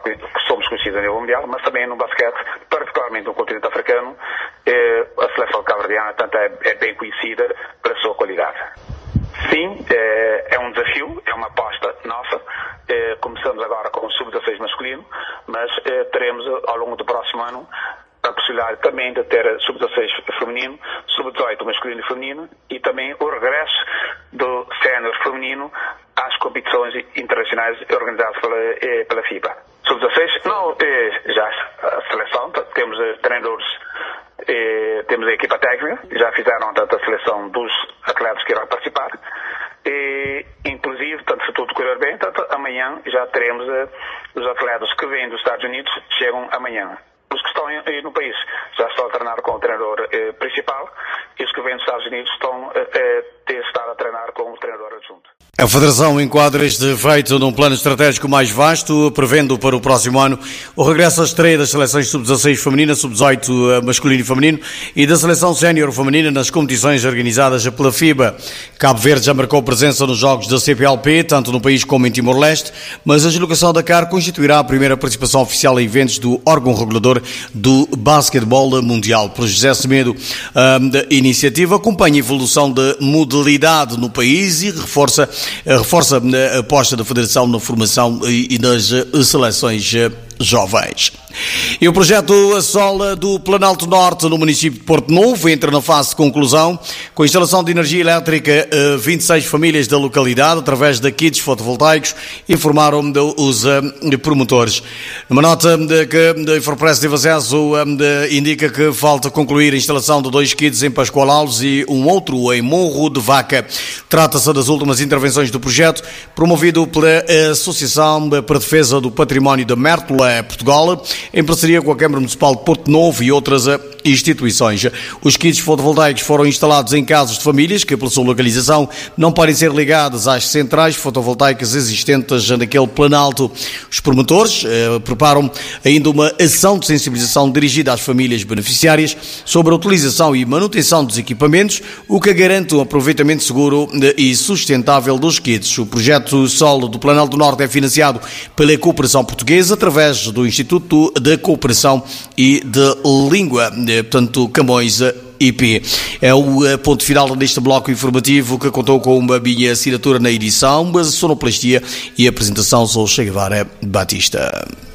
somos conhecidos a nível mundial, mas também no basquete, particularmente no continente africano, a seleção cabo-verdiana é bem conhecida pela sua qualidade. Sim, é um desafio, é uma aposta nossa. Começamos agora com o sub-16 masculino, mas teremos ao longo do próximo ano a possibilidade também de ter sub-16 feminino, sub-18 masculino e feminino, e também o regresso do sénior feminino às competições internacionais organizadas pela FIBA. Sub-16, não, já a seleção, temos treinadores, temos a equipa técnica, já fizeram a seleção dos atletas que irão participar, e, inclusive, se tudo correr bem, amanhã já teremos os atletas que vêm dos Estados Unidos, chegam amanhã. Os que estão no país já estão a treinar com o treinador principal, e os que vêm dos Estados Unidos estão a estar a treinar com o treinador adjunto. A Federação enquadra este feito num plano estratégico mais vasto, prevendo para o próximo ano o regresso à estreia das seleções sub-16 feminina, sub-18 masculino e feminino e da seleção sénior feminina nas competições organizadas pela FIBA. Cabo Verde já marcou presença nos jogos da CPLP, tanto no país como em Timor-Leste, mas a deslocação da CAR constituirá a primeira participação oficial em eventos do órgão regulador do basquetebol mundial. Por José Semedo, a iniciativa acompanha a evolução da modalidade no país e reforça a aposta da Federação na formação e nas seleções jovens. E o projeto Sol do Planalto Norte, no município de Porto Novo, entra na fase de conclusão, com a instalação de energia elétrica a 26 famílias da localidade, através de kits fotovoltaicos, informaram os promotores. Numa nota que a Infopress teve acesso, indica que falta concluir a instalação de 2 kits em Pascoal Alves e um outro em Morro de Vaca. Trata-se das últimas intervenções do projeto, promovido pela Associação para a Defesa do Património da Mértola, Portugal, em parceria com a Câmara Municipal de Porto Novo e outras instituições. Os kits fotovoltaicos foram instalados em casas de famílias que, pela sua localização, não podem ser ligadas às centrais fotovoltaicas existentes naquele planalto. Os promotores preparam ainda uma ação de sensibilização dirigida às famílias beneficiárias sobre a utilização e manutenção dos equipamentos, o que garante um aproveitamento seguro e sustentável dos kits. O projeto Sol do Planalto Norte é financiado pela Cooperação Portuguesa através do Instituto da Cooperação e de Língua, portanto, Camões IP. É o ponto final deste bloco informativo que contou com uma minha assinatura na edição, mas sonoplastia e apresentação sou Che Guevara Batista.